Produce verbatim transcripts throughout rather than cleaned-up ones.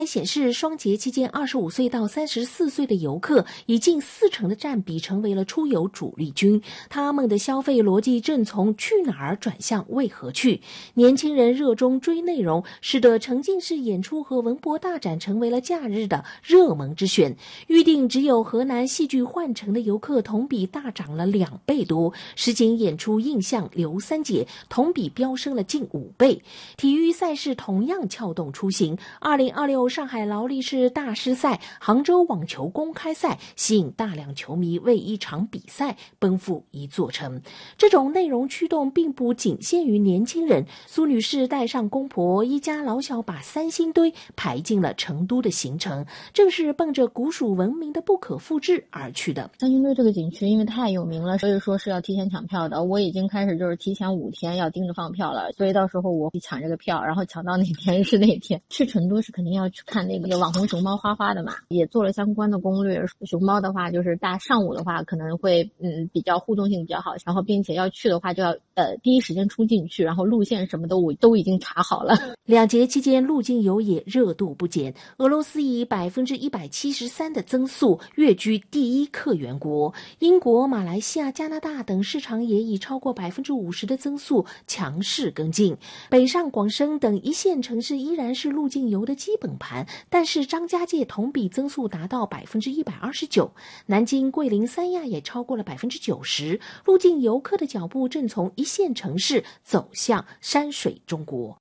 显示，双节期间二十五岁到三十四岁的游客以近四成的占比成为了出游主力军，他们的消费逻辑正从去哪儿转向为何去。年轻人热衷追内容，使得沉浸式演出和文博大展成为了假日的热门之选。预定只有河南戏剧幻城的游客同比大涨了两倍多，实景演出印象刘三姐同比飙升了近五倍。体育赛事同样撬动出行，二零二六上海劳力士大师赛、杭州网球公开赛吸引大量球迷为一场比赛奔赴一座城。这种内容驱动并不仅限于年轻人，苏女士带上公婆，一家老小把三星堆排进了成都的行程，正是奔着古蜀文明的不可复制而去的。 三星堆这个景区因为太有名了，所以说是要提前抢票的。我已经开始就是提前五天要盯着放票了，所以到时候我会抢这个票，然后抢到哪天是哪天。去成都是肯定要去看那个网红熊猫花花的嘛，也做了相关的攻略。熊猫的话就是大上午的话可能会嗯比较互动性比较好，然后并且要去的话就要呃第一时间冲进去，然后路线什么的我都已经查好了。 两节期间入境游也热度不减，俄罗斯以百分之一百七十三的增速跃居第一客源国，英国、马来西亚、加拿大等市场也以超过百分之五十的增速强势跟进。北上广深等一线城市依然是入境游的基本盘，但是张家界同比增速达到百分之一百二十九，南京、桂林、三亚也超过了百分之九十。入境游客的脚步正从一线城市走向山水中国。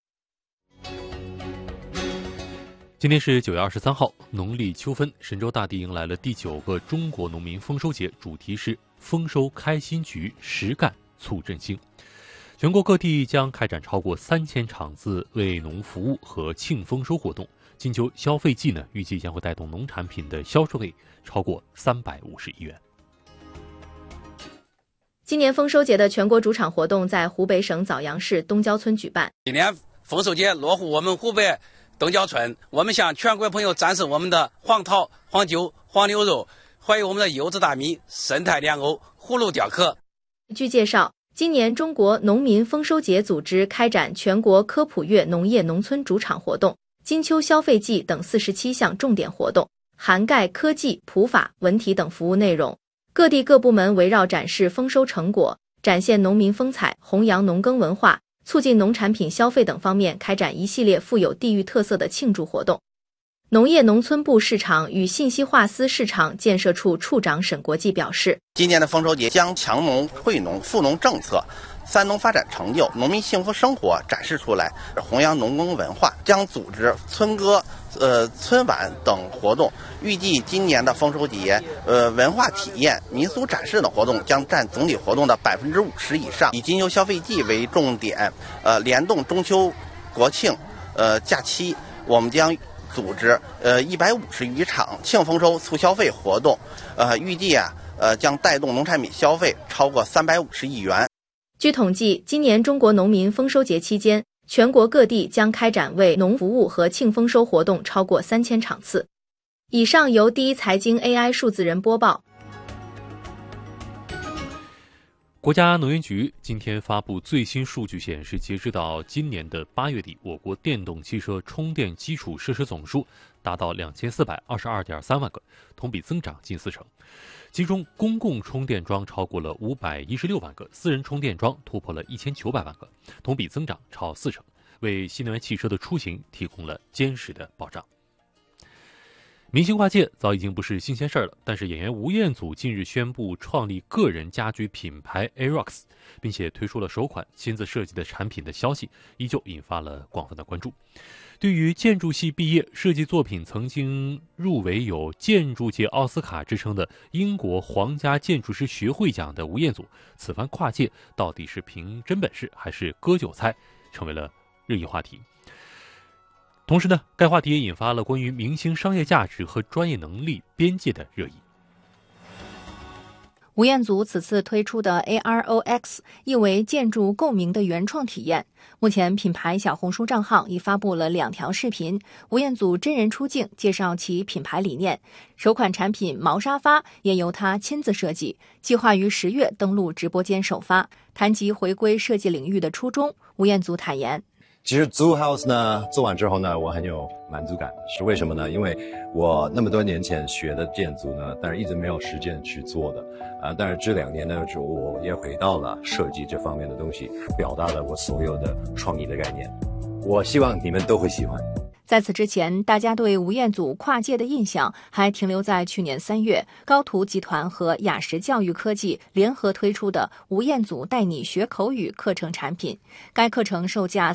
今天是九月二十三号，农历秋分，神州大地迎来了第九个中国农民丰收节，主题是丰收开心局，实干促振兴。全国各地将开展超过三千场次为农服务和庆丰收活动。金秋消费季呢，预计将会带动农产品的销售额超过三百五十亿元。 今年丰收节的全国主场活动在湖北省枣阳市东郊村举办。 今年丰收节落户我们湖北东郊村，我们向全国朋友展示我们的黄桃、黄酒、黄牛肉，还有我们的柚子大米、生态莲藕、葫芦雕刻。 据介绍，今年中国农民丰收节组织开展全国科普月农业农村主场活动、金秋消费季等四十七项重点活动，涵盖科技、普法、文体等服务内容。各地各部门围绕展示丰收成果、展现农民风采、弘扬农耕文化、促进农产品消费等方面开展一系列富有地域特色的庆祝活动。农业农村部市场与信息化司市场建设处处长沈国际表示， 今年的丰收节将强农、惠农、富农政策、三农发展成就、农民幸福生活展示出来，弘扬农耕文化，将组织村歌、呃村晚等活动。预计今年的丰收节，呃文化体验、民俗展示等活动将占总体活动的百分之五十以上。以金秋消费季为重点，呃联动中秋、国庆、呃假期，我们将组织呃一百五十余场庆丰收促消费活动，呃预计啊呃将带动农产品消费超过三百五十亿元。 据统计，今年中国农民丰收节期间，全国各地将开展为农服务和庆丰收活动超过三千场次。以上由第一财经 A I 数字人播报。 国家能源局今天发布最新数据显示，截止到今年的八月底，我国电动汽车充电基础设施总数达到两千四百二十二点三万个，同比增长近四成。其中，公共充电桩超过了五百一十六万个，私人充电桩突破了一千九百万个，同比增长超四成，为新能源汽车的出行提供了坚实的保障。明星跨界早已经不是新鲜事儿了，但是演员吴彦祖近日宣布创立个人家居品牌 Arox， 并且推出了首款亲自设计的产品的消息，依旧引发了广泛的关注。对于建筑系毕业、设计作品曾经入围有建筑界奥斯卡之称的英国皇家建筑师学会奖的吴彦祖，此番跨界到底是凭真本事还是割韭菜，成为了热议话题。同时呢，该话题也引发了关于明星商业价值和专业能力边界的热议。 吴彦祖此次推出的 A R O X 意为建筑共鸣的原创体验。目前品牌小红书账号已发布了两条视频，吴彦祖真人出镜介绍其品牌理念。首款产品毛沙发也由他亲自设计，计划于十月登陆直播间首发。谈及回归设计领域的初衷，吴彦祖坦言， 其实 Zoo House 呢做完之后呢，我很有满足感，是为什么呢？因为我那么多年前学的建筑呢，但是一直没有时间去做的啊。但是这两年呢，就我也回到了设计这方面的东西，表达了我所有的创意的概念。我希望你们都会喜欢。 在此之前，大家对吴彦祖跨界的印象还停留在去年三月，高途集团和雅实教育科技联合推出的吴彦祖带你学口语课程产品。该课程售价